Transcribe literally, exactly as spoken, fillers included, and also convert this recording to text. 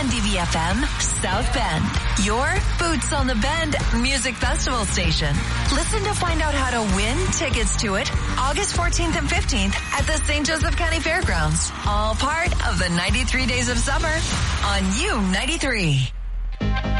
M D V F M, South Bend. Your Boots on the Bend Music Festival station. Listen to find out how to win tickets to it August fourteenth and fifteenth at the Saint Joseph County Fairgrounds. All part of the ninety-three Days of Summer on U ninety-three.